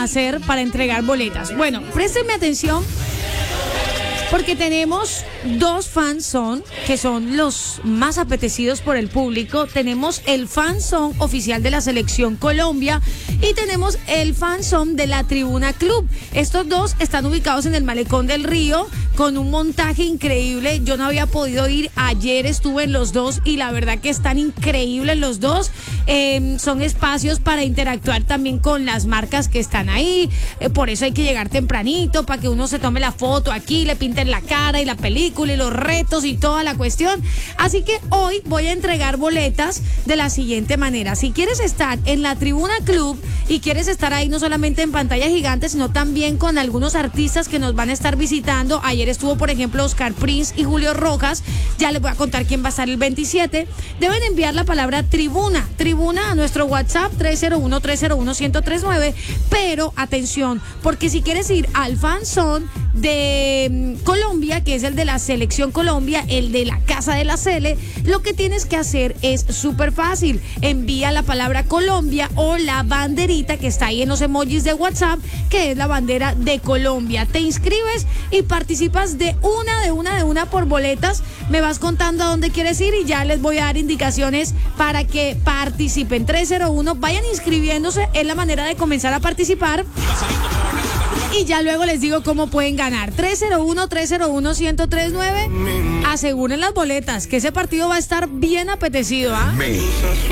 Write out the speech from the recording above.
a hacer para entregar boletas? Bueno, préstenme atención, porque tenemos dos fan zone que son los más apetecidos por el público. Tenemos el fan zone oficial de la Selección Colombia y tenemos el fan zone de la Tribuna Club. Estos dos están ubicados en el Malecón del Río con un montaje increíble. Yo no había podido ir, ayer estuve en los dos y la verdad que están increíbles los dos. Son espacios para interactuar también con las marcas que están ahí. Por eso hay que llegar tempranito para que uno se tome la foto aquí, le pinten la cara y la película y los retos y toda la cuestión. Así que hoy voy a entregar boletas de la siguiente manera. Si quieres estar en la Tribuna Club y quieres estar ahí no solamente en pantalla gigante, sino también con algunos artistas que nos van a estar visitando. Ayer estuvo, por ejemplo, Oscar Prince y Julio Rojas. Ya les voy a contar quién va a estar el 27. Deben enviar la palabra tribuna a nuestro WhatsApp 301-301-1039. Pero atención, porque si quieres ir al fan zone de Colombia, que es el de la Selección Colombia, el de la Casa de la Sele, lo que tienes que hacer es súper fácil. Envía la palabra Colombia o la banderita que está ahí en los emojis de WhatsApp, que es la bandera de Colombia. Te inscribes y participas de una por boletas. Me vas contando a dónde quieres ir y ya les voy a dar indicaciones para que participen. 301, vayan inscribiéndose, es la manera de comenzar a participar. Y ya luego les digo cómo pueden ganar. 301-301-1039. Aseguren las boletas, que ese partido va a estar bien apetecido, ¿ah?